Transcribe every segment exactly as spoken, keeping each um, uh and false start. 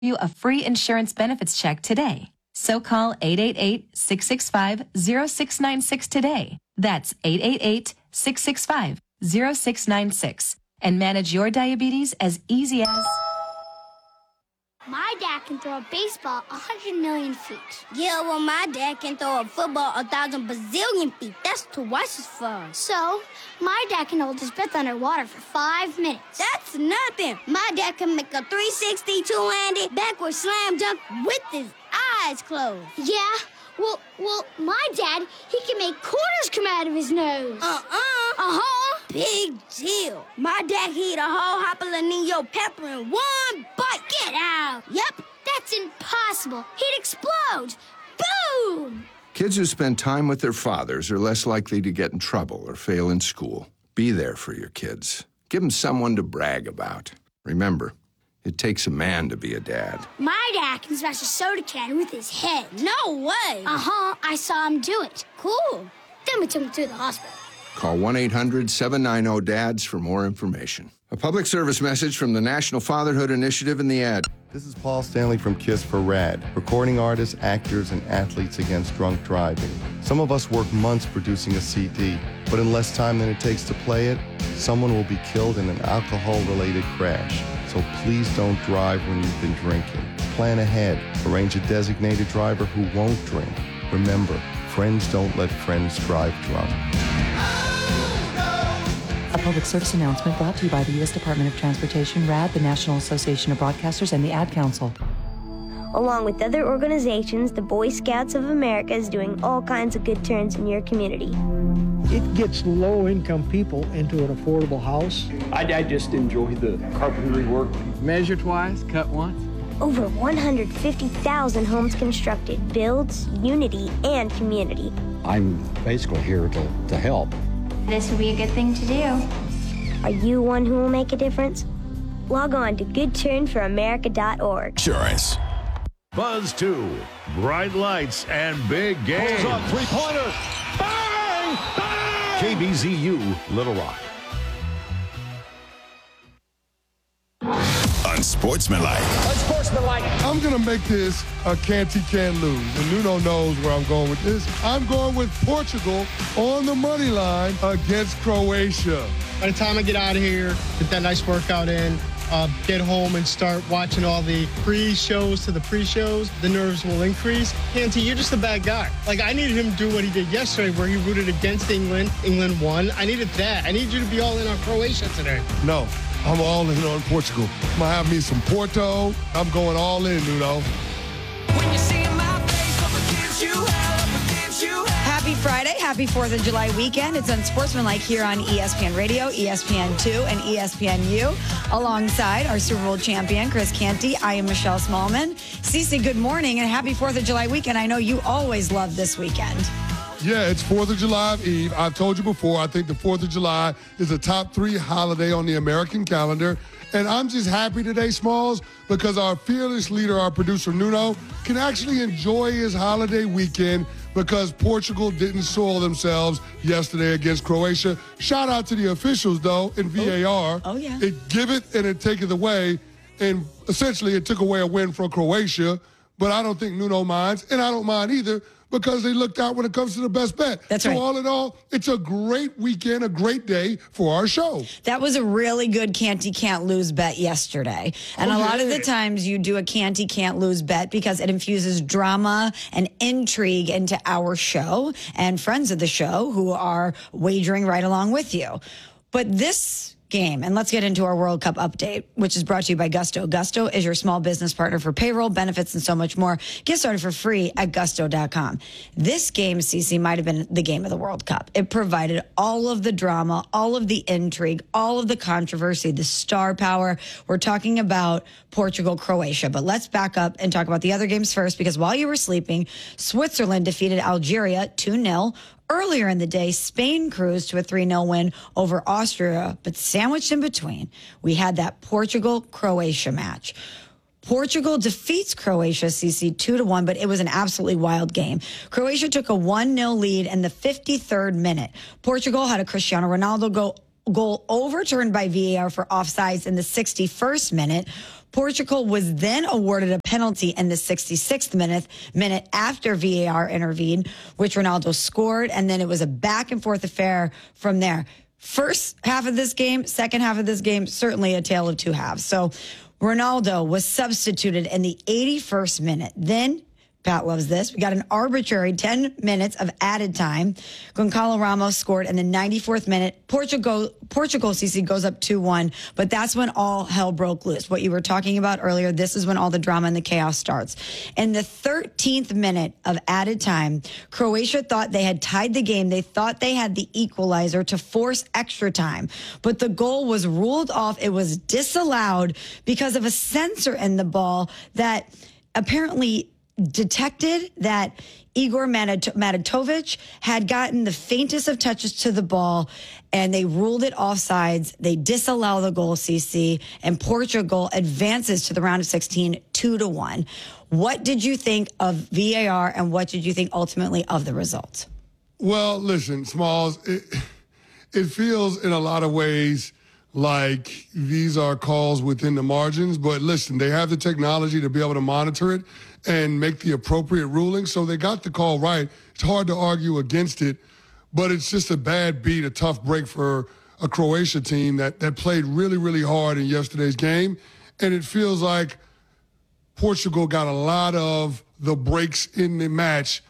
you a free insurance benefits check today. So call eight eight eight, six six five, zero six nine six today. That's eight eight eight, six six five, zero six nine six. And manage your diabetes as easy as... My dad can throw a baseball one hundred million feet. Yeah, well, my dad can throw a football a thousand bazillion feet. That's twice as far. So, my dad can hold his breath underwater for five minutes. That's nothing. My dad can make a three sixty two-handed backward slam dunk with his eyes closed. Yeah, well, well, my dad, he can make quarters come out of his nose. Uh-uh. Uh-huh. Big deal. My dad can eat a whole jalapeno pepper in one bite. Get out. Yep. That's impossible. He'd explode. Boom! Kids who spend time with their fathers are less likely to get in trouble or fail in school. Be there for your kids. Give them someone to brag about. Remember, it takes a man to be a dad. My dad can smash a soda can with his head. No way. Uh-huh. I saw him do it. Cool. Then we took him to the hospital. Call one eight hundred, seven nine zero, D A D S for more information. A public service message from the National Fatherhood Initiative and the ad. This is Paul Stanley from KISS for RAD, recording artists, actors, and athletes against drunk driving. Some of us work months producing a C D, but in less time than it takes to play it, someone will be killed in an alcohol-related crash. So please don't drive when you've been drinking. Plan ahead. Arrange a designated driver who won't drink. Remember, friends don't let friends drive drunk. A public service announcement brought to you by the U S Department of Transportation, RAD, the National Association of Broadcasters, and the Ad Council. Along with other organizations, the Boy Scouts of America is doing all kinds of good turns in your community. It gets low-income people into an affordable house. I, I just enjoy the carpentry work. Measure twice, cut once. Over one hundred fifty thousand homes constructed, builds, unity, and community. I'm basically here to, to help. This would be a good thing to do. Are you one who will make a difference? Log on to good turn for america dot org. Insurance. Buzz two, bright lights and big games. Pulls up three-pointer. Bang! Bang! K B Z U, Little Rock. Unsportsmanlike. Unsportsmanlike. I'm going to make this a can't-he can't lose. And Nuno knows where I'm going with this. I'm going with Portugal on the money line against Croatia. By the time I get out of here, get that nice workout in, uh, get home and start watching all the pre-shows to the pre-shows, the nerves will increase. Canty, you're just a bad guy. Like, I needed him to do what he did yesterday where he rooted against England. England won. I needed that. I need you to be all in on Croatia today. No. I'm all in on Portugal. I'm going to have me some Porto. I'm going all in, Nuno. When you see my face, I'ma give you hell, I'ma give you hell. Happy Friday. Happy fourth of July weekend. It's Unsportsmanlike here on E S P N Radio, E S P N two, and E S P N U. Alongside our Super Bowl champion, Chris Canty, I am Michelle Smallman. Cece, good morning and happy fourth of July weekend. I know you always love this weekend. Yeah, it's fourth of July Eve. I've told you before, I think the fourth of July is a top three holiday on the American calendar. And I'm just happy today, Smalls, because our fearless leader, our producer, Nuno, can actually enjoy his holiday weekend because Portugal didn't soil themselves yesterday against Croatia. Shout out to the officials, though, in V A R. Oh, oh yeah. It giveth and it taketh away. And essentially, it took away a win from Croatia. But I don't think Nuno minds, and I don't mind either, because they looked out when it comes to the best bet. That's so right. all in all, it's a great weekend, a great day for our show. That was a really good Canty Can't Lose bet yesterday. And oh, a yeah. lot of the times you do a Canty Can't Lose bet because it infuses drama and intrigue into our show and friends of the show who are wagering right along with you. But this game, and let's get into our World Cup update, which is brought to you by Gusto. Gusto is your small business partner for payroll, benefits, and so much more. Get started for free at gusto dot com. This game, Cece, might have been the game of the World Cup. It provided all of the drama, all of the intrigue, all of the controversy, the star power. We're talking about Portugal, Croatia, but let's back up and talk about the other games first, because while you were sleeping, Switzerland defeated Algeria two nil. Earlier in the day, Spain cruised to a three nil win over Austria, but sandwiched in between, we had that Portugal-Croatia match. Portugal defeats Croatia, C C, two to one, but it was an absolutely wild game. Croatia took a one nil lead in the fifty-third minute. Portugal had a Cristiano Ronaldo goal, goal overturned by V A R for offsides in the sixty-first minute. Portugal was then awarded a penalty in the sixty-sixth minute, minute after V A R intervened, which Ronaldo scored, and then it was a back and forth affair from there. First half of this game, second half of this game, certainly a tale of two halves. So Ronaldo was substituted in the eighty-first minute. Then, Pat loves this, we got an arbitrary ten minutes of added time. Goncalo Ramos scored in the ninety-fourth minute. Portugal, Portugal, C C, goes up two one, but that's when all hell broke loose. What you were talking about earlier, this is when all the drama and the chaos starts. In the thirteenth minute of added time, Croatia thought they had tied the game. They thought they had the equalizer to force extra time, but the goal was ruled off. It was disallowed because of a sensor in the ball that apparently detected that Igor Matatovic had gotten the faintest of touches to the ball, and they ruled it offsides. They disallow the goal, C C, and Portugal advances to the round of sixteen, two to one. What did you think of V A R, and what did you think ultimately of the result? Well, listen, Smalls, it, it feels in a lot of ways like these are calls within the margins, but listen, they have the technology to be able to monitor it and make the appropriate ruling. So they got the call right. It's hard to argue against it, but it's just a bad beat, a tough break for a Croatia team that, that played really, really hard in yesterday's game. And it feels like Portugal got a lot of the breaks in the match.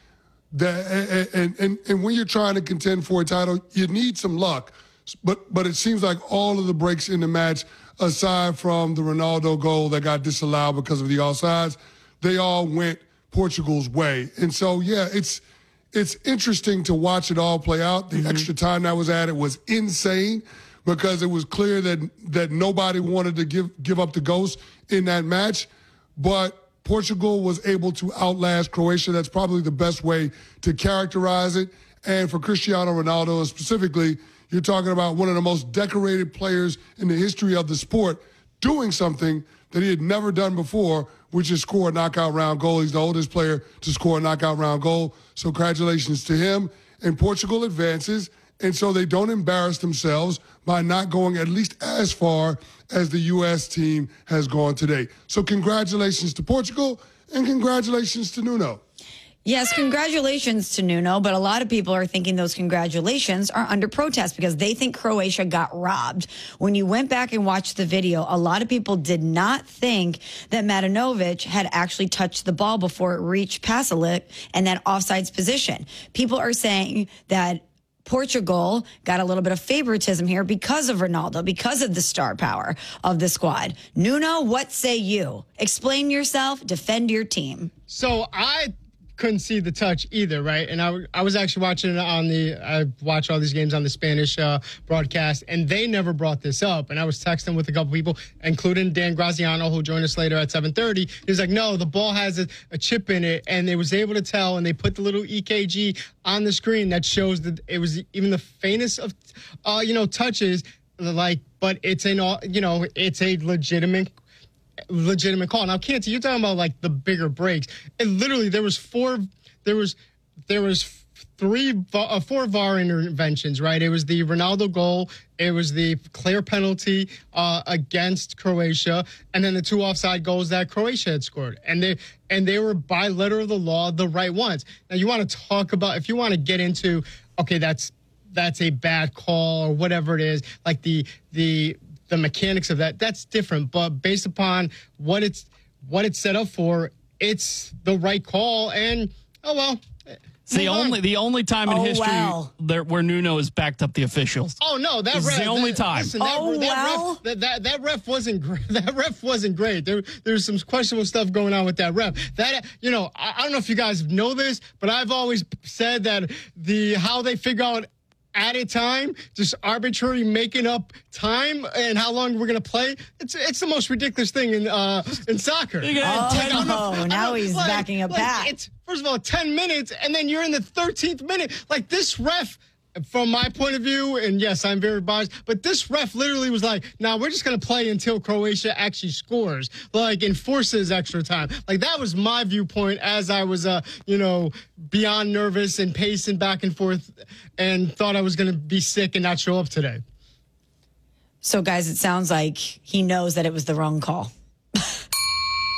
That, and, and, and when you're trying to contend for a title, you need some luck. But but it seems like all of the breaks in the match, aside from the Ronaldo goal that got disallowed because of the offsides, they all went Portugal's way. And so, yeah, it's it's interesting to watch it all play out. The mm-hmm. extra time that was added was insane because it was clear that that nobody wanted to give, give up the ghost in that match. But Portugal was able to outlast Croatia. That's probably the best way to characterize it. And for Cristiano Ronaldo specifically, you're talking about one of the most decorated players in the history of the sport doing something that he had never done before, which is score a knockout round goal. He's the oldest player to score a knockout round goal. So congratulations to him. And Portugal advances, and so they don't embarrass themselves by not going at least as far as the U S team has gone today. So congratulations to Portugal, and congratulations to Nuno. Yes, congratulations to Nuno, but a lot of people are thinking those congratulations are under protest because they think Croatia got robbed. When you went back and watched the video, a lot of people did not think that Matanovic had actually touched the ball before it reached Pasalic in that offsides position. People are saying that Portugal got a little bit of favoritism here because of Ronaldo, because of the star power of the squad. Nuno, what say you? Explain yourself, defend your team. So I couldn't see the touch either, right? And I, I was actually watching it on the, I watch all these games on the Spanish uh, broadcast, and they never brought this up. And I was texting with a couple people, including Dan Graziano, who'll join us later at seven thirty. He was like, no, the ball has a, a chip in it, and they was able to tell, and they put the little E K G on the screen that shows that it was even the faintest of, uh, you know, touches, like, but it's an, you know, it's a legitimate legitimate call. Now, Canty, you're talking about like the bigger breaks. And literally, there was four, there was, there was three, uh, four V A R interventions, right? It was the Ronaldo goal, it was the clear penalty uh, against Croatia, and then the two offside goals that Croatia had scored, and they and they were by letter of the law the right ones. Now, you want to talk about, if you want to get into, okay, that's that's a bad call or whatever it is, like the the. the mechanics of that, that's different. But based upon what it's what it's set up for, it's the right call. And, oh, well. It's the only, the only time in oh, history wow. there, where Nuno has backed up the officials. Oh, no. That this ref, is the only that, time. Listen, that, oh, that, wow. ref, that, that, that ref wasn't great. That ref wasn't great. There, there's some questionable stuff going on with that ref. That, you know, I, I don't know if you guys know this, but I've always said that the how they figure out at a time, just arbitrary making up time and how long we're going to play. It's it's the most ridiculous thing in uh, in soccer. Oh, ten, no, now he's like, backing up like, Pat. It's, first of all, ten minutes, and then you're in the thirteenth minute. Like, this ref, from my point of view, and yes, I'm very biased, but this ref literally was like, now nah, we're just going to play until Croatia actually scores, like, enforces extra time. Like, that was my viewpoint as I was, uh, you know, beyond nervous and pacing back and forth and thought I was going to be sick and not show up today. So, guys, it sounds like he knows that it was the wrong call.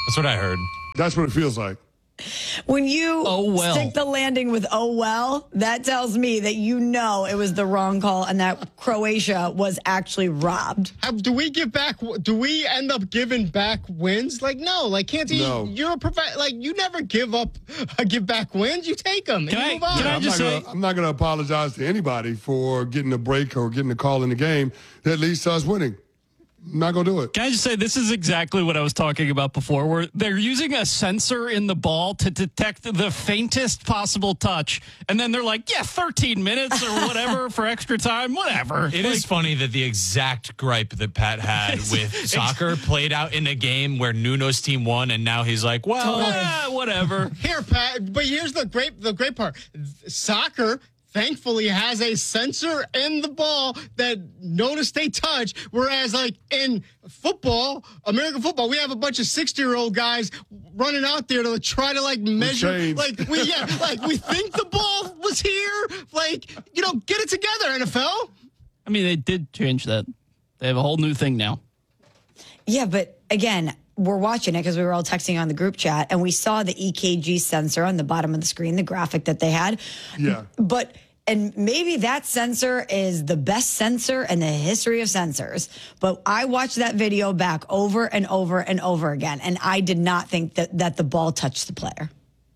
That's what I heard. That's what it feels like. When you Oh, well. stick the landing with "oh well," that tells me that you know it was the wrong call and that Croatia was actually robbed. How, do we give back? Do we end up giving back wins? Like no, like Canty, No. you're a prof- like you never give up, uh, give back wins. You take them. Can and I- you move on. can I I'm just not say- gonna, I'm not going to apologize to anybody for getting a break or getting a call in the game that leads to us winning. I'm not going to do it. Can I just say, this is exactly what I was talking about before, where they're using a sensor in the ball to detect the faintest possible touch. And then they're like, yeah, thirteen minutes or whatever for extra time, whatever. It like, is funny that the exact gripe that Pat had with soccer played out in a game where Nuno's team won, and now he's like, well, eh, whatever. Here, Pat. But here's the great, the great part. Soccer, thankfully, has a sensor in the ball that notice they touch. Whereas, like in football, American football, we have a bunch of sixty-year-old guys running out there to try to like measure. chains. Like we, yeah, like we think the ball was here. Like you know, get it together, N F L. I mean, they did change that. They have a whole new thing now. Yeah, but again, we're watching it because we were all texting on the group chat, and we saw the E K G sensor on the bottom of the screen, the graphic that they had. Yeah. But and maybe that sensor is the best sensor in the history of sensors. But I watched that video back over and over and over again, and I did not think that, that the ball touched the player.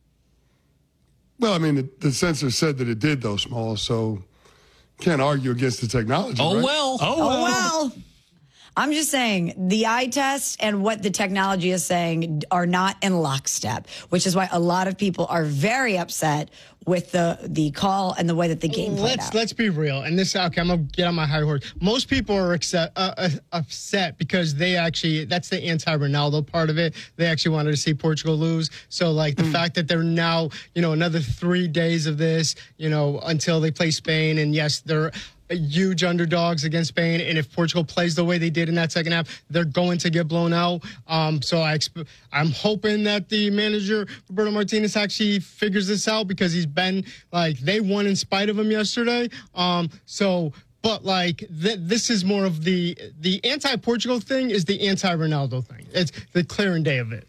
Well, I mean, the, the sensor said that it did, though, Small, so can't argue against the technology. Oh, right? well. Oh, well. I'm just saying the eye test and what the technology is saying are not in lockstep, which is why a lot of people are very upset with the the call and the way that the game played Let's out. let's be real. And this, okay, I'm gonna get on my high horse. Most people are upset, uh, uh, upset because they actually, that's the anti-Ronaldo part of it. They actually wanted to see Portugal lose. So like the fact that they're now, you know, another three days of this, you know, until they play Spain, and yes, they're huge underdogs against Spain, and if Portugal plays the way they did in that second half, they're going to get blown out. Um, so I exp- I'm hoping that the manager Roberto Martinez actually figures this out, because he's been like, they won in spite of him yesterday. Um, so. But like th- this is more of the the anti-Portugal thing is the anti-Ronaldo thing. It's the clearing day of it.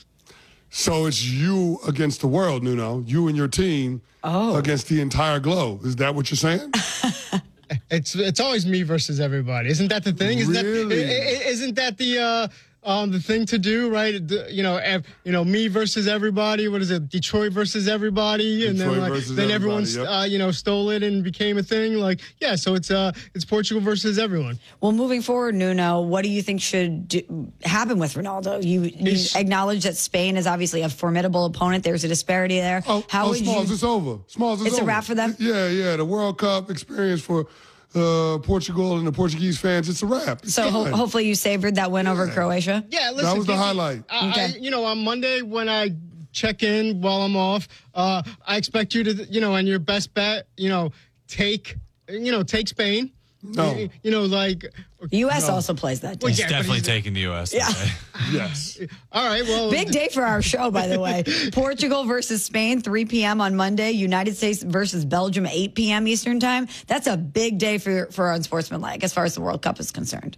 So it's you against the world, Nuno. You and your team oh. against the entire globe. Is that what you're saying? It's it's always me versus everybody. Isn't that the thing? Isn't Really? that isn't that the uh, um, the thing to do, right? The, you know, ev- you know, me versus everybody. What is it? Detroit versus everybody, and Detroit then like, versus then everyone everybody, yep. uh, you know stole it and became a thing. Like yeah, so it's uh it's Portugal versus everyone. Well, moving forward, Nuno, what do you think should do, happen with Ronaldo? You, you He's- acknowledge that Spain is obviously a formidable opponent. There's a disparity there. Oh, How oh would Smalls, you? it's over. Smalls, it's, It's a over. wrap for them? Yeah, yeah. The World Cup experience for uh, Portugal and the Portuguese fans, it's a wrap. It's So ho- done. hopefully you savored that win over Croatia. Yeah, listen, That was the Casey, highlight. I, Okay. I, you know, on Monday when I check in while I'm off, uh, I expect you to, you know, and your best bet, you know, take, you know, take Spain. No. You, you know, like The U S No. also plays that day. Well, He's yeah, but definitely he's- taking the U S Yeah. today. Yes. all right. Well, Big day for our show, by the way. Portugal versus Spain, three p.m. on Monday. United States versus Belgium, eight p.m. Eastern time. That's a big day for for Unsportsmanlike as far as the World Cup is concerned.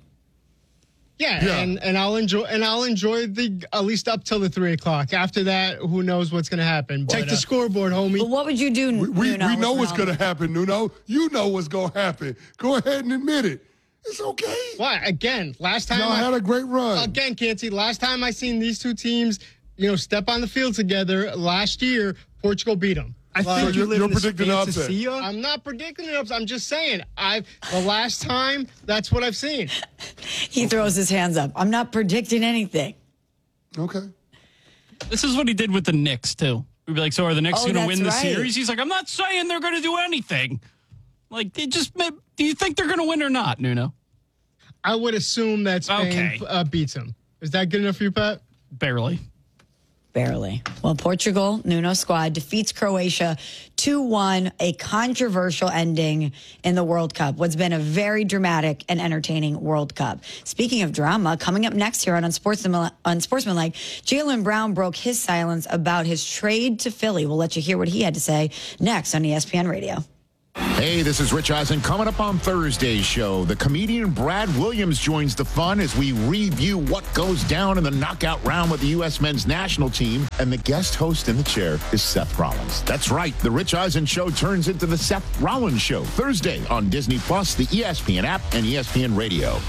Yeah, Yeah. and and I'll enjoy and I'll enjoy the at least up till the three o'clock. After that, who knows what's going to happen? Check But, the uh, scoreboard, homie. But what would you do, We, we, Nuno, we know with what's Ronaldo? going to happen, Nuno. You know what's going to happen. Go ahead and admit it. It's okay. Why? Again, last time Y'all I, had a great run. Again, Canty, last time I seen these two teams, you know, step on the field together last year, Portugal beat them. I So think you're, you live you're in this predicting an upset. fantasy. I'm not predicting it up. I'm just saying. I've the last time that's what I've seen. He throws his hands up. I'm not predicting anything. Okay. This is what he did with the Knicks, too. We'd be like, so are the Knicks Oh, going to that's win the right. series? He's like, I'm not saying they're going to do anything. Like, they just, do you think they're going to win or not, Nuno? I would assume that Spain Okay. uh, beats them. Is that good enough for you, Pat? Barely. Barely. Well, Portugal, Nuno squad, defeats Croatia two one, a controversial ending in the World Cup. What's been a very dramatic and entertaining World Cup. Speaking of drama, coming up next here on Unsportsman- Unsportsmanlike, Jaylen Brown broke his silence about his trade to Philly. We'll let you hear what he had to say next on E S P N Radio. Hey, this is Rich Eisen. Coming up on Thursday's show, the comedian Brad Williams joins the fun as we review what goes down in the knockout round with the U S men's national team. And the guest host in the chair is Seth Rollins. That's right. The Rich Eisen Show turns into the Seth Rollins Show Thursday on Disney Plus, the E S P N app, and E S P N Radio.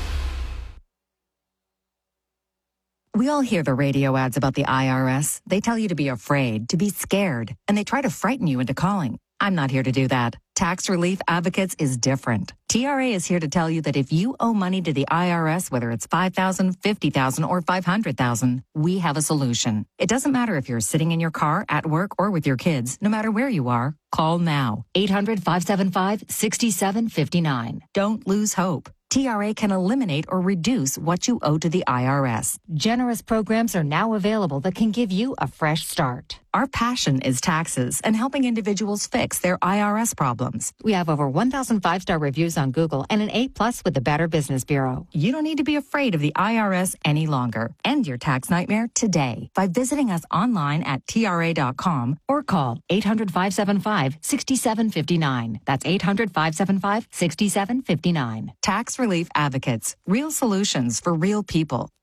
We all hear the radio ads about the I R S. They tell you to be afraid, to be scared, and they try to frighten you into calling. I'm not here to do that. Tax Relief Advocates is different. T R A is here to tell you that if you owe money to the I R S, whether it's five thousand dollars, fifty thousand dollars, or five hundred thousand dollars, we have a solution. It doesn't matter if you're sitting in your car, at work, or with your kids. No matter where you are, call now. eight hundred, five seven five, six seven five nine. Don't lose hope. T R A can eliminate or reduce what you owe to the I R S. Generous programs are now available that can give you a fresh start. Our passion is taxes and helping individuals fix their I R S problems. We have over one thousand five-star reviews on Google and an A plus with the Better Business Bureau. You don't need to be afraid of the I R S any longer. End your tax nightmare today by visiting us online at T R A dot com or call eight hundred, five seven five, six seven five nine. That's eight hundred, five seven five, six seven five nine. Tax Relief Advocates. Real solutions for real people.